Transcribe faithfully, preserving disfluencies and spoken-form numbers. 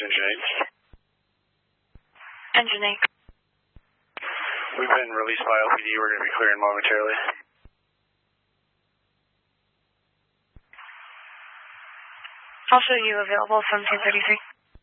Engine eight. Engine eight. We've been released by L P D. We're going to be clearing momentarily. I'll show you available seventeen thirty-three.